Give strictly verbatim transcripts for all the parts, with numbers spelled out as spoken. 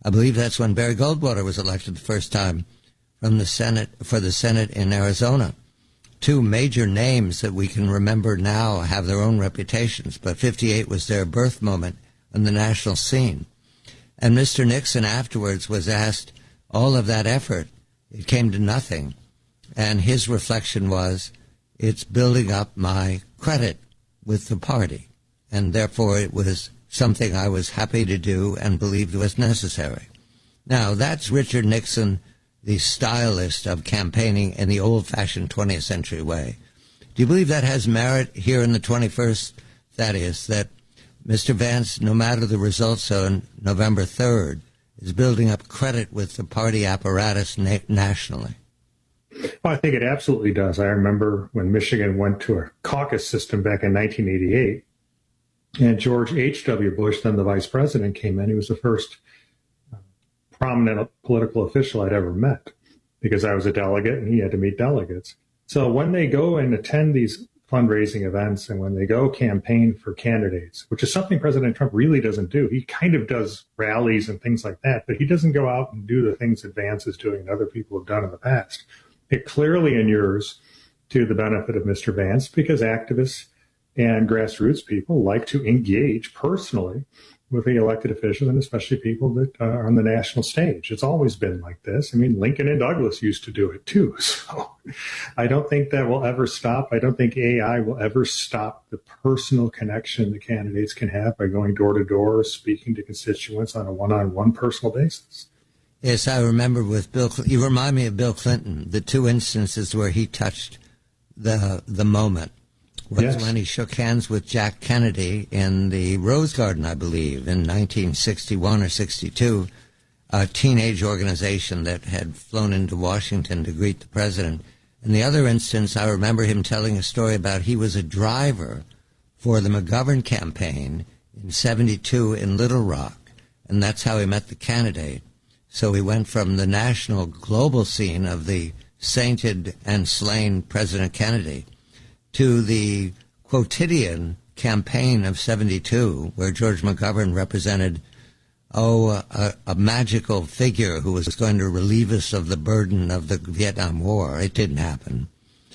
I believe that's when Barry Goldwater was elected the first time from the Senate for the Senate in Arizona. Two major names that we can remember now have their own reputations, but fifty-eight was their birth moment on the national scene. And Mister Nixon afterwards was asked, all of that effort, it came to nothing. And his reflection was, it's building up my credit with the party. And therefore it was something I was happy to do and believed was necessary. Now, that's Richard Nixon, the stylist of campaigning in the old-fashioned twentieth century way. Do you believe that has merit here in the twenty-first? That is, that Mister Vance, no matter the results on November third, is building up credit with the party apparatus na- nationally? Well, I think it absolutely does. I remember when Michigan went to a caucus system back in nineteen eighty-eight, and George H W. Bush, then the vice president, came in. He was the first uh, prominent political official I'd ever met, because I was a delegate and he had to meet delegates. So when they go and attend these fundraising events and when they go campaign for candidates, which is something President Trump really doesn't do. He kind of does rallies and things like that, but he doesn't go out and do the things that Vance is doing and other people have done in the past. It clearly inures to the benefit of Mister Vance because activists and grassroots people like to engage personally with the elected officials and especially people that uh, are on the national stage. It's always been like this. I mean, Lincoln and Douglas used to do it too. So I don't think that will ever stop. I don't think A I will ever stop the personal connection the candidates can have by going door to door, speaking to constituents on a one-on-one personal basis. Yes, I remember with Bill, you remind me of Bill Clinton, the two instances where he touched the the moment. Was yes. when he shook hands with Jack Kennedy in the Rose Garden, I believe, in nineteen sixty-one or sixty-two, a teenage organization that had flown into Washington to greet the president. In the other instance, I remember him telling a story about he was a driver for the McGovern campaign in seventy-two in Little Rock, and that's how he met the candidate. So he went from the national global scene of the sainted and slain President Kennedy to the quotidian campaign of seventy-two, where George McGovern represented, oh, a, a magical figure who was going to relieve us of the burden of the Vietnam War. It didn't happen.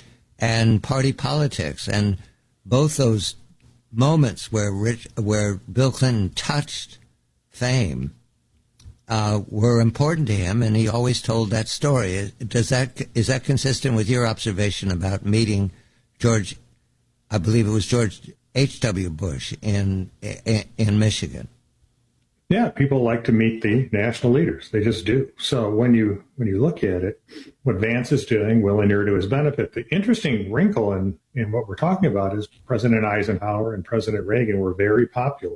And party politics. And both those moments where Rich, where Bill Clinton touched fame uh, were important to him, and he always told that story. Does that, is that consistent with your observation about meeting George, I believe it was George H W. Bush in, in in Michigan? Yeah, people like to meet the national leaders. They just do. So when you when you look at it, what Vance is doing will inure to his benefit. The interesting wrinkle in, in what we're talking about is President Eisenhower and President Reagan were very popular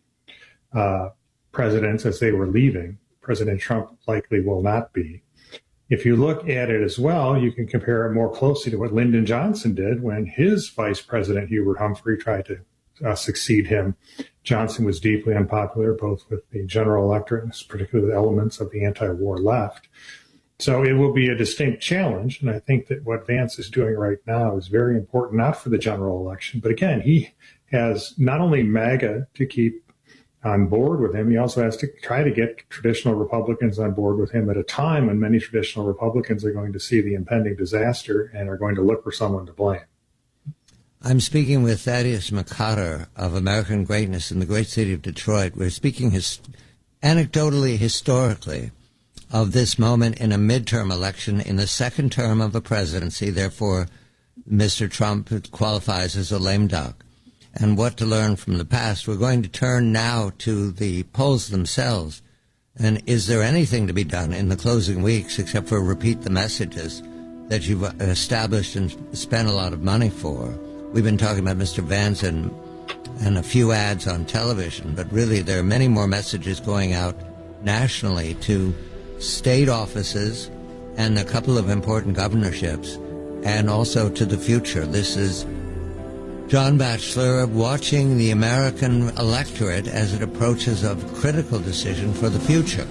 uh, presidents as they were leaving. President Trump likely will not be. If you look at it as well, you can compare it more closely to what Lyndon Johnson did when his vice president, Hubert Humphrey, tried to uh, succeed him. Johnson was deeply unpopular, both with the general electorate and particularly with elements of the anti-war left. So it will be a distinct challenge. And I think that what Vance is doing right now is very important, not for the general election, but again, he has not only MAGA to keep on board with him, he also has to try to get traditional Republicans on board with him at a time when many traditional Republicans are going to see the impending disaster and are going to look for someone to blame. I'm speaking with Thaddeus McCotter of American Greatness in the great city of Detroit. We're speaking his, anecdotally, historically, of this moment in a midterm election in the second term of a presidency. Therefore, Mister Trump qualifies as a lame duck. And what to learn from the past. We're going to turn now to the polls themselves. And is there anything to be done in the closing weeks except for repeat the messages that you've established and spent a lot of money for? We've been talking about Mister Vance and, and a few ads on television, but really there are many more messages going out nationally to state offices and a couple of important governorships, and also to the future. This is John Batchelor watching the American electorate as it approaches a critical decision for the future.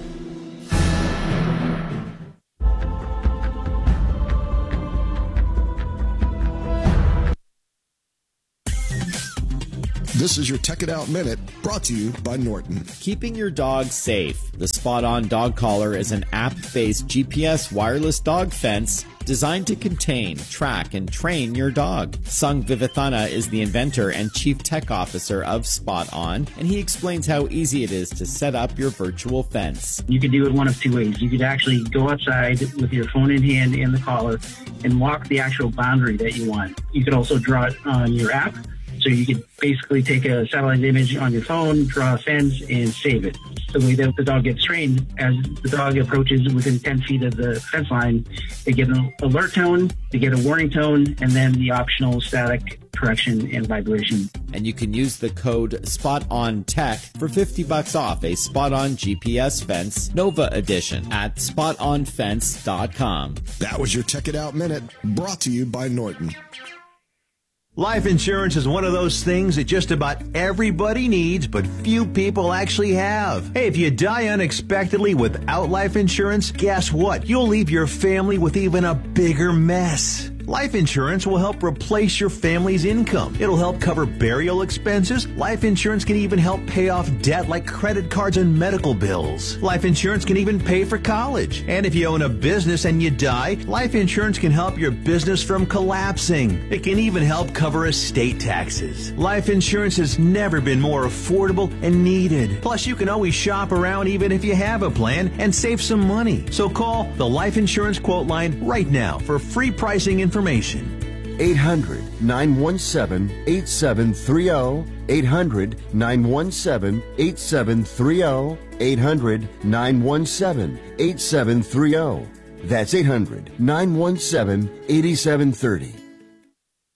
This is your Tech It Out Minute, brought to you by Norton. Keeping your dog safe. The Spot On Dog Collar is an app-based G P S wireless dog fence designed to contain, track, and train your dog. Sung Vivathana is the inventor and chief tech officer of Spot On, and he explains how easy it is to set up your virtual fence. You could do it one of two ways. You could actually go outside with your phone in hand and the collar and walk the actual boundary that you want. You could also draw it on your app. So you could basically take a satellite image on your phone, draw a fence, and save it. The way that the dog gets trained, as the dog approaches within ten feet of the fence line, they get an alert tone, they get a warning tone, and then the optional static correction and vibration. And you can use the code SPOTONTECH for fifty bucks off a Spot On G P S fence Nova edition at spot on fence dot com. That was your Tech It Out Minute, brought to you by Norton. Life insurance is one of those things that just about everybody needs, but few people actually have. Hey, if you die unexpectedly without life insurance, guess what? You'll leave your family with even a bigger mess. Life insurance will help replace your family's income. It'll help cover burial expenses. Life insurance can even help pay off debt like credit cards and medical bills. Life insurance can even pay for college. And if you own a business and you die, life insurance can help your business from collapsing. It can even help cover estate taxes. Life insurance has never been more affordable and needed. Plus, you can always shop around even if you have a plan and save some money. So call the Life Insurance Quote Line right now for free pricing information. Information. eight hundred, nine one seven, eight seven three zero. eight hundred, nine one seven, eight seven three zero. eight hundred, nine one seven, eight seven three zero. That's eight hundred, nine one seven, eight seven three zero.